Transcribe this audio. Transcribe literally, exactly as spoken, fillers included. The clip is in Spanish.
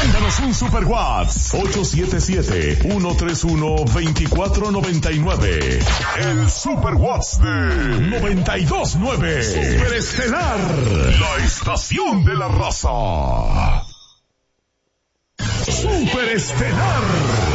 Mándanos un super WhatsApp ocho siete siete, uno tres uno, dos cuatro nueve nueve. El super WhatsApp de noventa y dos nueve. Super Estelar, la estación de la raza. Super Estelar.